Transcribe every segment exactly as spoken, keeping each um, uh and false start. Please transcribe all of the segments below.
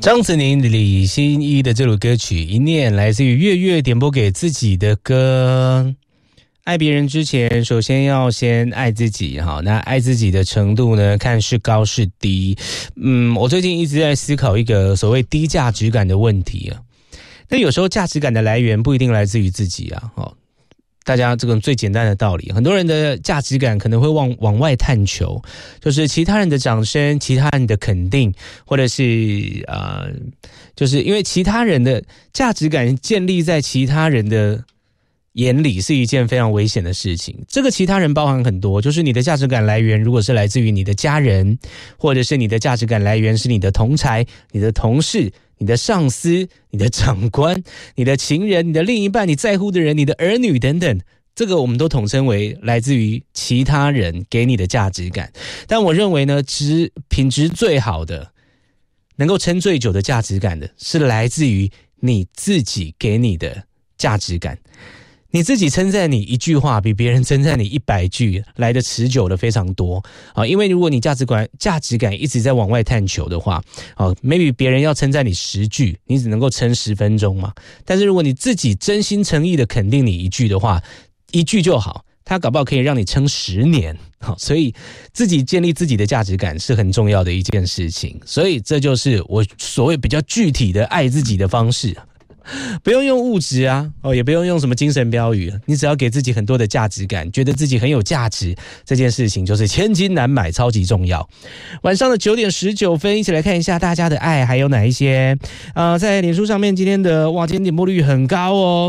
张子宁、李心一的这首歌曲一念，来自于月月点播给自己的歌。爱别人之前，首先要先爱自己哈。那爱自己的程度呢，看是高是低。嗯，我最近一直在思考一个所谓低价值感的问题啊。那有时候价值感的来源不一定来自于自己啊。哦，大家这个最简单的道理，很多人的价值感可能会往往外探求，就是其他人的掌声、其他人的肯定，或者是呃，就是因为其他人的价值感建立在其他人的眼里是一件非常危险的事情。这个其他人包含很多，就是你的价值感来源如果是来自于你的家人，或者是你的价值感来源是你的同侪、你的同事、你的上司、你的长官、你的情人、你的另一半、你在乎的人、你的儿女等等，这个我们都统称为来自于其他人给你的价值感。但我认为呢，质品质最好的，能够撑最久的价值感的，是来自于你自己给你的价值感。你自己称赞你一句话，比别人称赞你一百句来的持久的非常多啊！因为如果你价值观、价值感一直在往外探求的话，啊 ，maybe 别人要称赞你十句，你只能够撑十分钟嘛。但是如果你自己真心诚意的肯定你一句的话，一句就好，它搞不好可以让你撑十年。好，所以自己建立自己的价值感是很重要的一件事情。所以这就是我所谓比较具体的爱自己的方式。不用用物质啊，哦，也不用用什么精神标语，你只要给自己很多的价值感，觉得自己很有价值，这件事情就是千金难买，超级重要。晚上的九点十九分，一起来看一下大家的爱还有哪一些。呃，在脸书上面，今天的哇，今天点播率很高哦。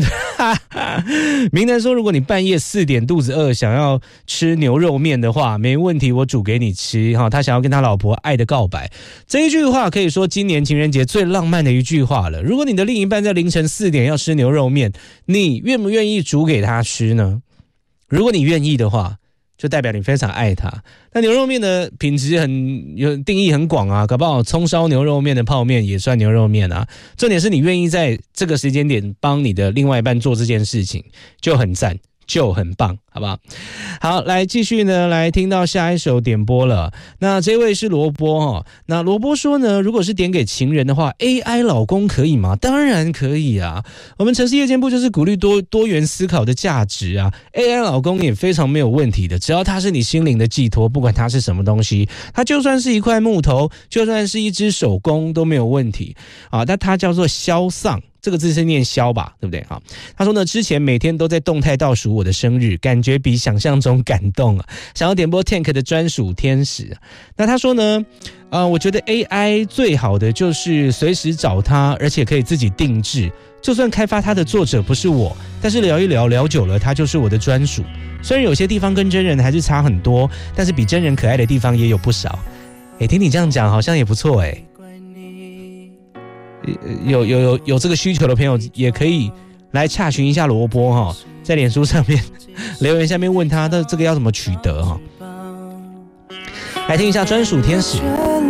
明南说，如果你半夜四点肚子饿，想要吃牛肉面的话，没问题，我煮给你吃。他想要跟他老婆爱的告白，这一句话可以说今年情人节最浪漫的一句话了。如果你的另一半在凌晨四点要吃牛肉面，你愿不愿意煮给他吃呢？如果你愿意的话，就代表你非常爱他。那牛肉面的品质很有定义很广啊，搞不好葱烧牛肉面的泡面也算牛肉面啊。重点是你愿意在这个时间点帮你的另外一半做这件事情，就很赞，就很棒，好不好？好，来继续呢，来听到下一首点播了。那这位是萝卜哦。那萝卜说呢，如果是点给情人的话 ，A I 老公可以吗？当然可以啊。我们城市夜间部就是鼓励多多元思考的价值啊。A I 老公也非常没有问题的，只要他是你心灵的寄托，不管他是什么东西，他就算是一块木头，就算是一只手工都没有问题啊。但他叫做萧丧。这个字是念萧吧，对不对？好，他说呢，之前每天都在动态倒数我的生日，感觉比想象中感动啊！想要点播 Tank 的专属天使。那他说呢，呃，我觉得 A I 最好的就是随时找他，而且可以自己定制。就算开发它的作者不是我，但是聊一聊聊久了，它就是我的专属。虽然有些地方跟真人还是差很多，但是比真人可爱的地方也有不少。诶，听你这样讲，好像也不错诶。有有有有这个需求的朋友，也可以来洽询一下萝卜哈，在脸书上面留言下面问他的这个要怎么取得哈。来听一下专属天使。